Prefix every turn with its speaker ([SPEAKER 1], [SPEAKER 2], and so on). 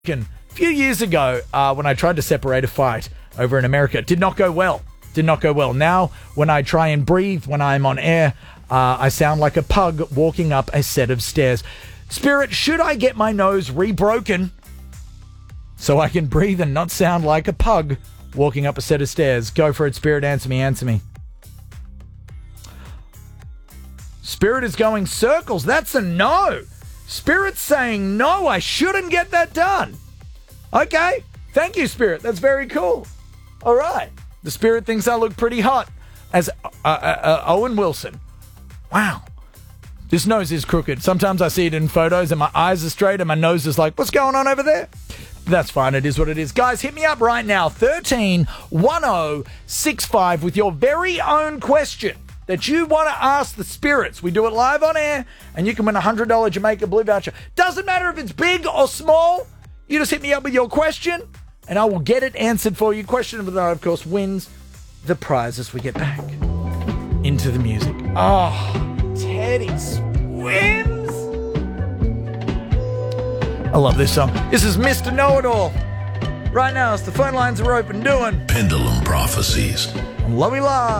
[SPEAKER 1] A few years ago, when I tried to separate a fight over in America, it did not go well. Now, when I try and breathe when I'm on air, I sound like a pug walking up a set of stairs. Spirit, should I get my nose rebroken so I can breathe and not sound like a pug walking up a set of stairs? Go for it, Spirit. Answer me. Spirit is going circles. That's a no. Spirit's saying no, I shouldn't get that done. Okay. Thank you, Spirit. That's very cool. All right. The Spirit thinks I look pretty hot as Owen Wilson. Wow. This nose is crooked. Sometimes I see it in photos and my eyes are straight and my nose is like, what's going on over there? That's fine. It is what it is. Guys, hit me up right now. 131065 with your very own question that you want to ask the Spirits. We do it live on air, and you can win a $100 Jamaica Blue voucher. Doesn't matter if it's big or small. You just hit me up with your question, and I will get it answered for you. Question of the night, of course, wins the prize as we get back into the music. Oh, Teddy Swims. I love this song. This is Mr. Know-It-All. Right now, as the phone lines are open, doing
[SPEAKER 2] Pendulum Prophecies.
[SPEAKER 1] Lovey Live.